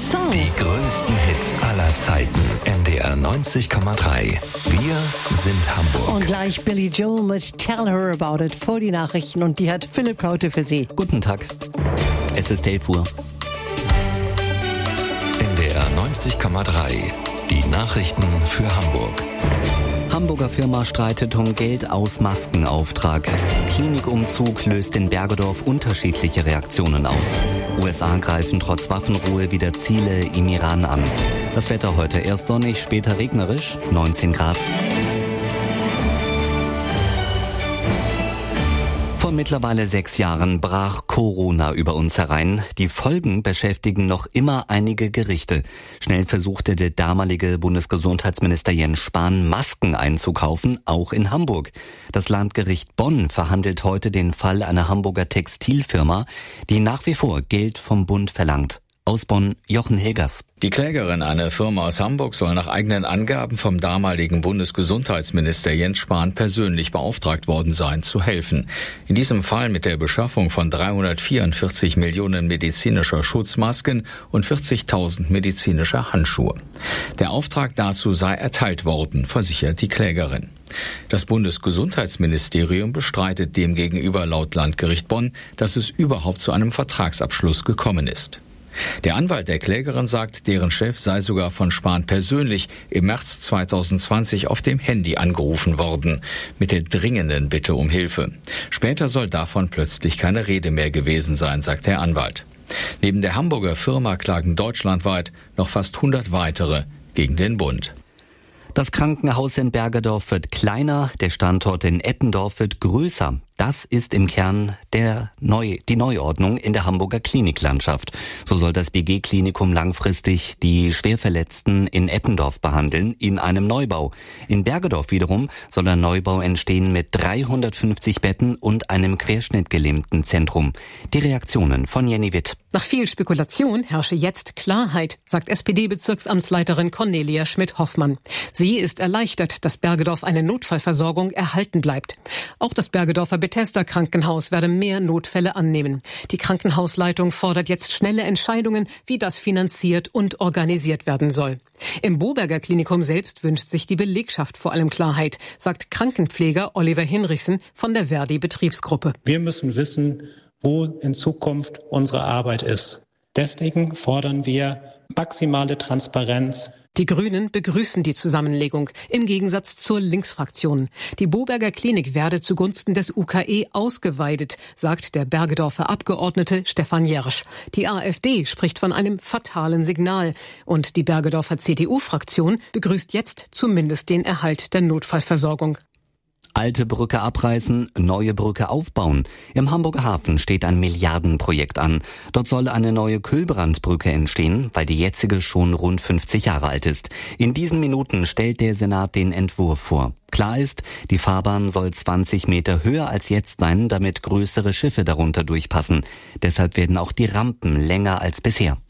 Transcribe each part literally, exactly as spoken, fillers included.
Song. Die größten Hits aller Zeiten. N D R neunzig Komma drei. Wir sind Hamburg. Und gleich Billy Joel mit Tell Her About It vor die Nachrichten. Und die hat Philipp Kaute für Sie. Guten Tag. Es ist elf Uhr. N D R neunzig Komma drei. Die Nachrichten für Hamburg. Hamburger Firma streitet um Geld aus Maskenauftrag. Klinikumzug löst in Bergedorf unterschiedliche Reaktionen aus. U S A greifen trotz Waffenruhe wieder Ziele im Iran an. Das Wetter heute erst sonnig, später regnerisch, neunzehn Grad. Vor mittlerweile sechs Jahren brach Corona über uns herein. Die Folgen beschäftigen noch immer einige Gerichte. Schnell versuchte der damalige Bundesgesundheitsminister Jens Spahn, Masken einzukaufen, auch in Hamburg. Das Landgericht Bonn verhandelt heute den Fall einer Hamburger Textilfirma, die nach wie vor Geld vom Bund verlangt. Aus Bonn, Jochen Hilgers. Die Klägerin, eine Firma aus Hamburg, soll nach eigenen Angaben vom damaligen Bundesgesundheitsminister Jens Spahn persönlich beauftragt worden sein, zu helfen. In diesem Fall mit der Beschaffung von dreihundertvierundvierzig Millionen medizinischer Schutzmasken und vierzigtausend medizinischer Handschuhe. Der Auftrag dazu sei erteilt worden, versichert die Klägerin. Das Bundesgesundheitsministerium bestreitet demgegenüber laut Landgericht Bonn, dass es überhaupt zu einem Vertragsabschluss gekommen ist. Der Anwalt der Klägerin sagt, deren Chef sei sogar von Spahn persönlich im März zweitausendzwanzig auf dem Handy angerufen worden, mit der dringenden Bitte um Hilfe. Später soll davon plötzlich keine Rede mehr gewesen sein, sagt der Anwalt. Neben der Hamburger Firma klagen deutschlandweit noch fast hundert weitere gegen den Bund. Das Krankenhaus in Bergedorf wird kleiner, der Standort in Eppendorf wird größer. Das ist im Kern der Neu- die Neuordnung in der Hamburger Kliniklandschaft. So soll das B G-Klinikum langfristig die Schwerverletzten in Eppendorf behandeln, in einem Neubau. In Bergedorf wiederum soll ein Neubau entstehen mit dreihundertfünfzig Betten und einem querschnittgelähmten Zentrum. Die Reaktionen von Jenny Witt. Nach viel Spekulation herrsche jetzt Klarheit, sagt S P D-Bezirksamtsleiterin Cornelia Schmidt-Hoffmann. Sie ist erleichtert, dass Bergedorf eine Notfallversorgung erhalten bleibt. Auch das Bergedorfer Bethesda Krankenhaus werde mehr Notfälle annehmen. Die Krankenhausleitung fordert jetzt schnelle Entscheidungen, wie das finanziert und organisiert werden soll. Im Boberger Klinikum selbst wünscht sich die Belegschaft vor allem Klarheit, sagt Krankenpfleger Oliver Hinrichsen von der Verdi-Betriebsgruppe. Wir müssen wissen, wo in Zukunft unsere Arbeit ist. Deswegen fordern wir maximale Transparenz. Die Grünen begrüßen die Zusammenlegung, im Gegensatz zur Linksfraktion. Die Boberger Klinik werde zugunsten des U K E ausgeweitet, sagt der Bergedorfer Abgeordnete Stefan Jersch. Die AfD spricht von einem fatalen Signal. Und die Bergedorfer C D U-Fraktion begrüßt jetzt zumindest den Erhalt der Notfallversorgung. Alte Brücke abreißen, neue Brücke aufbauen. Im Hamburger Hafen steht ein Milliardenprojekt an. Dort soll eine neue Kühlbrandbrücke entstehen, weil die jetzige schon rund fünfzig Jahre alt ist. In diesen Minuten stellt der Senat den Entwurf vor. Klar ist, die Fahrbahn soll zwanzig Meter höher als jetzt sein, damit größere Schiffe darunter durchpassen. Deshalb werden auch die Rampen länger als bisher.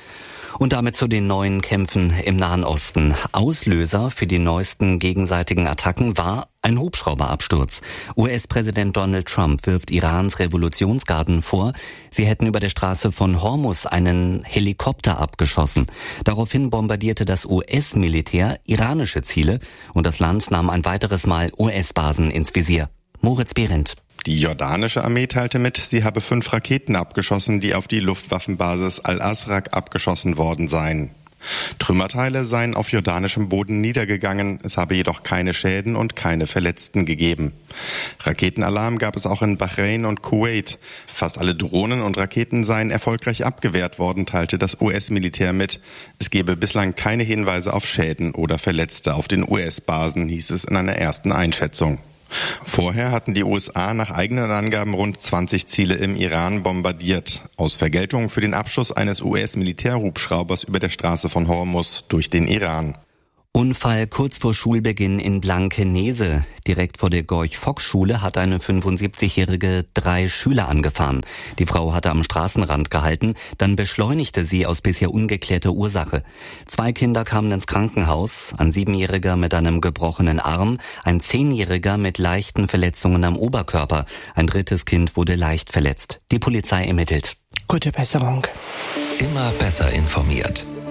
Und damit zu den neuen Kämpfen im Nahen Osten. Auslöser für die neuesten gegenseitigen Attacken war ein Hubschrauberabsturz. U S-Präsident Donald Trump wirft Irans Revolutionsgarden vor, sie hätten über der Straße von Hormuz einen Helikopter abgeschossen. Daraufhin bombardierte das U S-Militär iranische Ziele und das Land nahm ein weiteres Mal U S-Basen ins Visier. Moritz Behrendt. Die jordanische Armee teilte mit, sie habe fünf Raketen abgeschossen, die auf die Luftwaffenbasis Al-Asraq abgeschossen worden seien. Trümmerteile seien auf jordanischem Boden niedergegangen, es habe jedoch keine Schäden und keine Verletzten gegeben. Raketenalarm gab es auch in Bahrain und Kuwait. Fast alle Drohnen und Raketen seien erfolgreich abgewehrt worden, teilte das U S-Militär mit. Es gebe bislang keine Hinweise auf Schäden oder Verletzte auf den U S-Basen, hieß es in einer ersten Einschätzung. Vorher hatten die U S A nach eigenen Angaben rund zwanzig Ziele im Iran bombardiert, aus Vergeltung für den Abschuss eines U S-Militärhubschraubers über der Straße von Hormuz durch den Iran. Unfall kurz vor Schulbeginn in Blankenese. Direkt vor der Gorch-Fock-Schule hat eine fünfundsiebzigjährige drei Schüler angefahren. Die Frau hatte am Straßenrand gehalten, dann beschleunigte sie aus bisher ungeklärter Ursache. Zwei Kinder kamen ins Krankenhaus, ein Siebenjähriger mit einem gebrochenen Arm, ein Zehnjähriger mit leichten Verletzungen am Oberkörper. Ein drittes Kind wurde leicht verletzt. Die Polizei ermittelt. Gute Besserung. Immer besser informiert.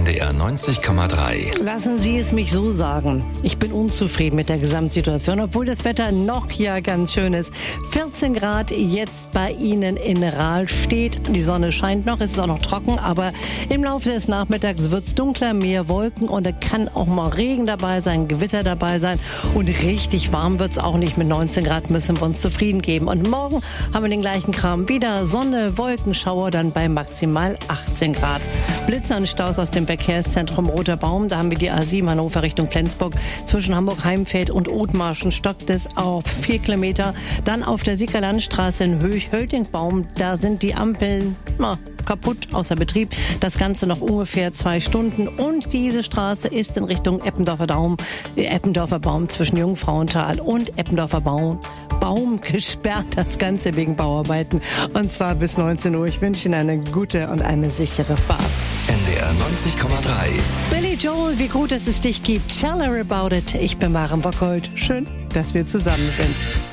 D R neunzig Komma drei. Lassen Sie es mich so sagen. Ich bin unzufrieden mit der Gesamtsituation, obwohl das Wetter noch ja ganz schön ist. vierzehn Grad jetzt bei Ihnen in Rahlstedt. Die Sonne scheint noch, es ist auch noch trocken, aber im Laufe des Nachmittags wird es dunkler, mehr Wolken und da kann auch mal Regen dabei sein, Gewitter dabei sein und richtig warm wird es auch nicht. Mit neunzehn Grad müssen wir uns zufrieden geben. Und morgen haben wir den gleichen Kram wieder. Sonne, Wolkenschauer, dann bei maximal achtzehn Grad. Blitzer und Staus aus dem Verkehrszentrum Roter Baum. Da haben wir die A sieben Hannover Richtung Flensburg. Zwischen Hamburg-Heimfeld und Othmarschen stockt es auf vier Kilometer. Dann auf der Sieger Landstraße in Höch-Höltingbaum. Da sind die Ampeln na, kaputt, außer Betrieb. Das Ganze noch ungefähr zwei Stunden. Und diese Straße ist in Richtung Eppendorfer Baum, äh, Eppendorfer Baum zwischen Jungfrauenthal und Eppendorfer Baum. Baum gesperrt, das Ganze wegen Bauarbeiten. Und zwar bis neunzehn Uhr. Ich wünsche Ihnen eine gute und eine sichere Fahrt. N D R neunzig Komma drei. Billy Joel, wie gut, dass es dich gibt. Tell her about it. Ich bin Maren Bockholt. Schön, dass wir zusammen sind.